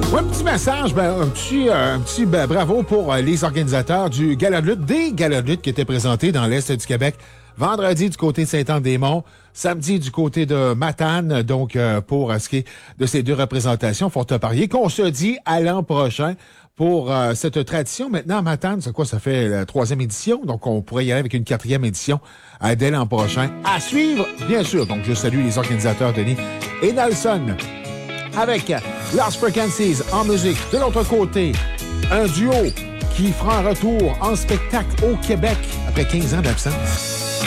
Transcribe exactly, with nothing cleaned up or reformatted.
Ouais, un petit message, ben, un petit, euh, un petit ben, bravo pour euh, les organisateurs du Gala de lutte, des galas de lutte qui étaient présentés dans l'Est du Québec. Vendredi du côté de Saint-Anne-des-Monts, samedi du côté de Matane. Donc, euh, pour euh, ce qui est de ces deux représentations, fort à parier, qu'on se dit à l'an prochain pour euh, cette tradition. Maintenant, Matane, c'est quoi? Ça fait la troisième édition. Donc, on pourrait y aller avec une quatrième édition euh, dès l'an prochain. À suivre, bien sûr. Donc, je salue les organisateurs, Denis et Nelson. Avec Lost Frequencies en musique. De l'autre côté, un duo qui fera un retour en spectacle au Québec après quinze ans d'absence.